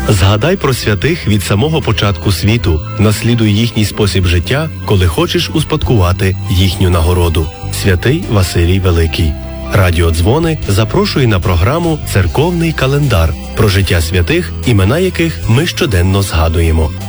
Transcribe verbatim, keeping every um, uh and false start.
Згадай про святих від самого початку світу, наслідуй їхній спосіб життя, коли хочеш успадкувати їхню нагороду. Святий Василій Великий. Радіо Дзвони запрошує на програму «Церковний календар» про життя святих, імена яких ми щоденно згадуємо.